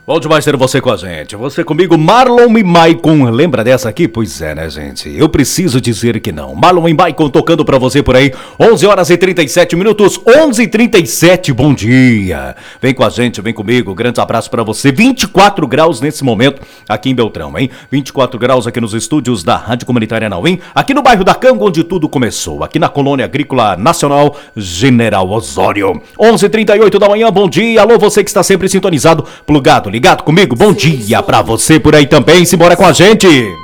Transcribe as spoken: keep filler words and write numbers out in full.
Bom demais ter você com a gente. Você comigo, Marlon e Maicon. Lembra dessa aqui? Pois é, né, gente? Eu preciso dizer que não. Marlon e Maicon tocando pra você por aí. onze horas e trinta e sete minutos. onze e trinta e sete. Bom dia. Vem com a gente, vem comigo. Grande abraço pra você. vinte e quatro graus nesse momento aqui em Beltrão, hein? vinte e quatro graus aqui nos estúdios da Rádio Comunitária Nauim. Aqui no bairro da Canga, onde tudo começou. Aqui na Colônia Agrícola Nacional General Osório. onze e trinta e oito da manhã. Bom dia. Alô, você que está sempre sintonizado, plugado, ligado comigo, bom dia pra você por aí também, simbora com a gente.